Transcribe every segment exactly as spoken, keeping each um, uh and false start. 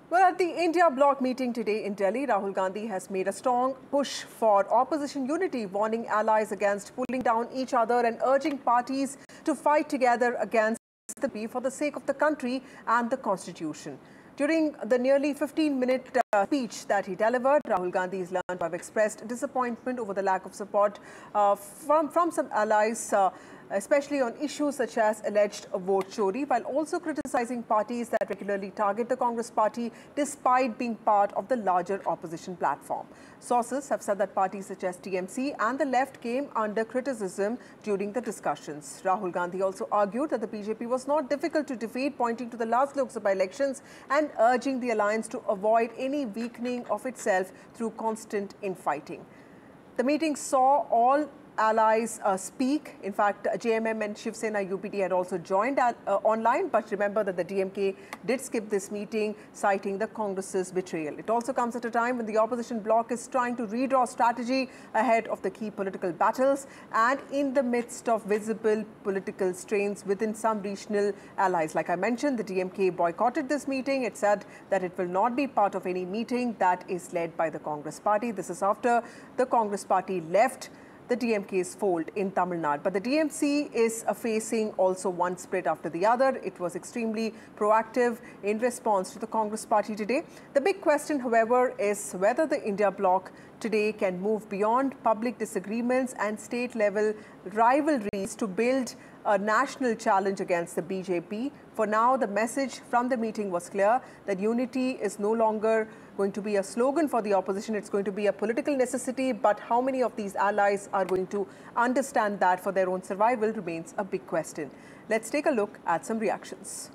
Well, at the India bloc meeting today in Delhi, Rahul Gandhi has made a strong push for opposition unity, warning allies against pulling down each other and urging parties to fight together against the B J P for the sake of the country and the constitution. During the nearly fifteen minute uh, speech that he delivered, Rahul Gandhi is learned to have expressed disappointment over the lack of support uh, from, from some allies, uh, especially on issues such as alleged vote chori, while also criticizing parties that regularly target the Congress party despite being part of the larger opposition platform. Sources have said that parties such as T M C and the left came under criticism during the discussions. Rahul Gandhi also argued that the B J P was not difficult to defeat, pointing to the last Lok Sabha elections and urging the alliance to avoid any weakening of itself through constant infighting. The meeting saw all allies uh, speak. In fact, J M M and Shiv Sena U P D had also joined uh, online, but remember that the D M K did skip this meeting, citing the Congress's betrayal. It also comes at a time when the opposition bloc is trying to redraw strategy ahead of the key political battles and in the midst of visible political strains within some regional allies. Like I mentioned, the D M K boycotted this meeting. It said that it will not be part of any meeting that is led by the Congress party. This is after the Congress party left the D M K's fold in Tamil Nadu. But the D M C is uh, facing also one split after the other. It was extremely proactive in response to the Congress party today. The big question, however, is whether the India bloc today can move beyond public disagreements and state-level rivalries to build a national challenge against the B J P. For now, the message from the meeting was clear that unity is no longer going to be a slogan for the opposition. It's going to be a political necessity. But how many of these allies are going to understand that for their own survival remains a big question. Let's take a look at some reactions.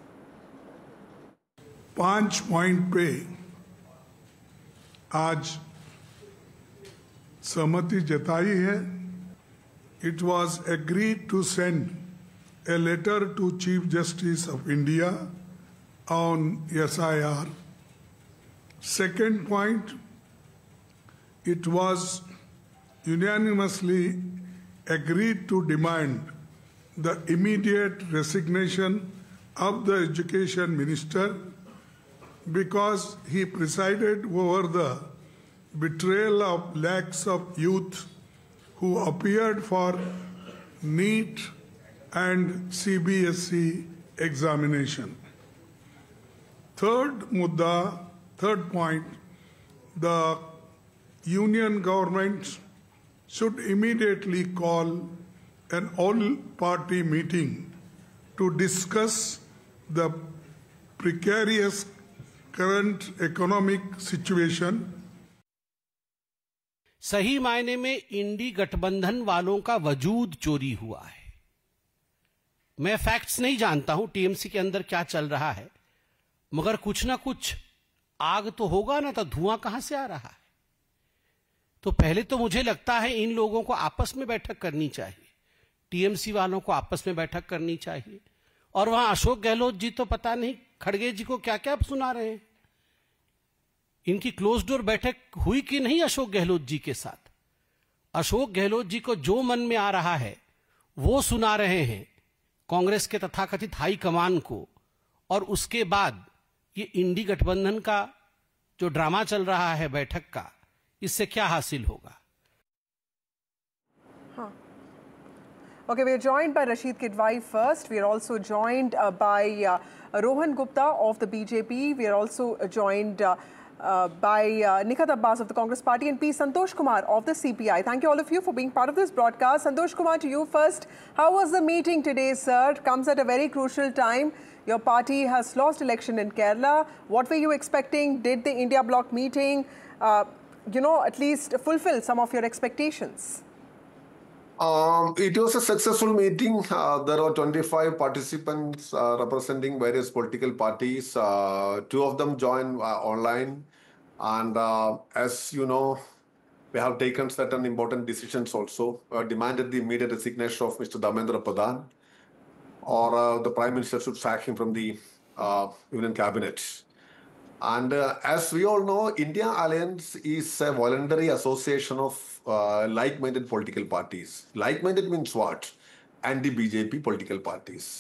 पांच point पे आज सहमति जताई है. It was agreed to send a letter to Chief Justice of India on S I R. Second point, it was unanimously agreed to demand the immediate resignation of the Education Minister because he presided over the betrayal of lakhs of youth who appeared for NEET and C B S E examination. Third mudda, third point, the union government should immediately call an all-party meeting to discuss the precarious current economic situation. सही मायने में इंडी गठबंधन वालों का वजूद चोरी हुआ है. मैं फैक्ट्स नहीं जानता हूं टीएमसी के अंदर क्या चल रहा है, मगर कुछ ना कुछ आग तो होगा ना, तो धुआं कहां से आ रहा है. तो पहले तो मुझे लगता है इन लोगों को आपस में बैठक करनी चाहिए, टीएमसी वालों को आपस में बैठक करनी चाहिए. और वहां अशोक गहलोत जी तो पता नहीं खड़गे जी को क्या क्या सुना रहे हैं. इनकी क्लोज डोर बैठक हुई कि नहीं अशोक गहलोत जी के साथ? अशोक गहलोत जी को जो मन में आ रहा है वो सुना रहे हैं कांग्रेस के तथाकथित हाई कमान को. और उसके बाद ये इंडी गठबंधन का जो ड्रामा चल रहा है बैठक का, इससे क्या हासिल होगा? हाँ. Okay, we are joined by Rashid Kidwai first. We are also joined uh, by uh, Rohan Gupta of the B J P. We are also uh, joined uh, uh, by uh, Nikhat Abbas of the Congress Party and P. Santosh Kumar of the C P I. Thank you all of you for being part of this broadcast. Santosh Kumar, to you first. How was the meeting today, sir? It comes at a very crucial time. Your party has lost election in Kerala. What were you expecting? Did the India bloc meeting, uh, you know, at least fulfill some of your expectations? Um, it was a successful meeting. Uh, there were twenty-five participants uh, representing various political parties. Uh, two of them joined uh, online. And uh, as you know, we have taken certain important decisions also. Uh, demanded the immediate resignation of Mister Dharmendra Pradhan, or uh, the Prime Minister should sack him from the uh, Union Cabinet. And uh, as we all know, India Alliance is a voluntary association of uh, like-minded political parties. Like-minded means what? Anti-B J P political parties.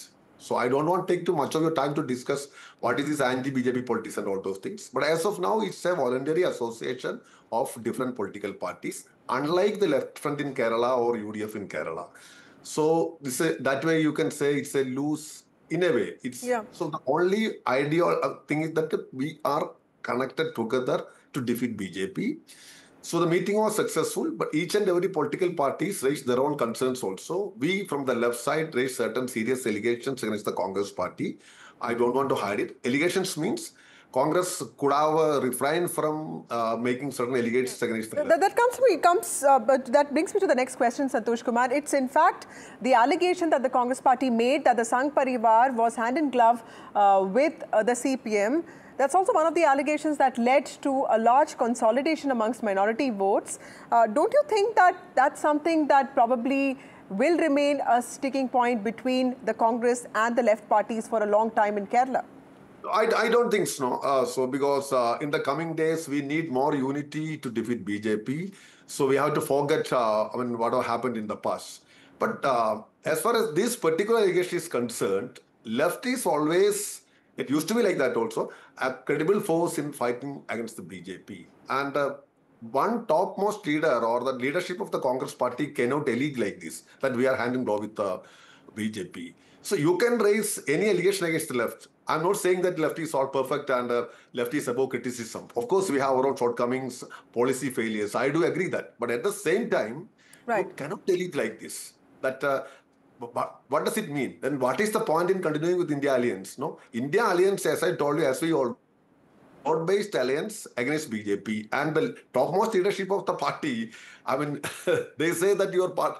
So I don't want to take too much of your time to discuss what is this anti-B J P politics and all those things. But as of now, it's a voluntary association of different political parties, unlike the Left Front in Kerala or U D F in Kerala. So this is, that way you can say it's a loose, in a way. It's Yeah. So the only ideal thing is that we are connected together to defeat B J P. So the meeting was successful, but each and every political parties raised their own concerns also. We from the left side raised certain serious allegations against the Congress party. I don't want to hide it. Allegations means Congress could have uh, refrained from uh, making certain allegations against the left. That, that comes to me, comes, uh, but that brings me to the next question, Santosh Kumar. It's in fact the allegation that the Congress party made that the Sangh Parivar was hand in glove uh, with uh, the C P M. That's also one of the allegations that led to a large consolidation amongst minority votes. Uh, don't you think that that's something that probably will remain a sticking point between the Congress and the left parties for a long time in Kerala? I, I don't think so. Uh, so because uh, in the coming days, we need more unity to defeat B J P. So we have to forget uh, I mean, what happened in the past. But uh, as far as this particular allegation is concerned, left is always, it used to be like that also, a credible force in fighting against the B J P. And uh, one topmost leader or the leadership of the Congress party cannot allege like this, that we are hand in glove with the B J P. So you can raise any allegation against the left. I'm not saying that left is all perfect and uh, left is above criticism. Of course, we have our own shortcomings, policy failures. I do agree that. But at the same time, right. you cannot tell it like this. That uh, what, what does it mean? Then what is the point in continuing with India Alliance? No, India Alliance, as I told you, as we all, broad-based alliance against B J P and the topmost leadership of the party. I mean, they say that your part.